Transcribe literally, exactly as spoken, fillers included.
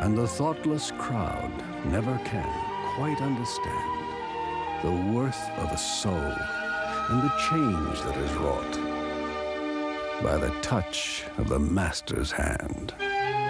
And the thoughtless crowd never can quite understand the worth of a soul and the change that is wrought by the touch of the Master's hand.